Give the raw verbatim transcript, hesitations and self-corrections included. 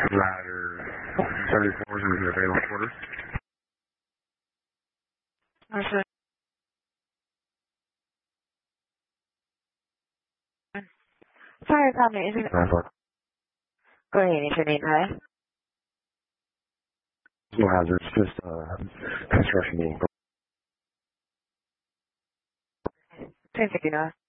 Ladder thirty-four is going to be available quarter. Understood. Fire comment is nine four. Go ahead, is your name high? No hazards, just uh, construction being ten fifty-nine.